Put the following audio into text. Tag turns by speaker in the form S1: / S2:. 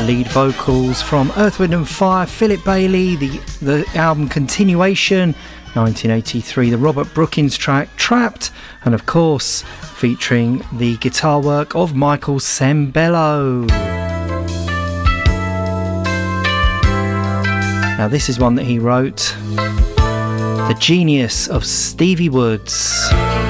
S1: the lead vocals. From Earth, Wind & Fire, Philip Bailey, the album Continuation, 1983, the Robert Brookins track Trapped, and of course featuring the guitar work of Michael Sembello. Now this is one that he wrote, The Genius of Stevie Woods.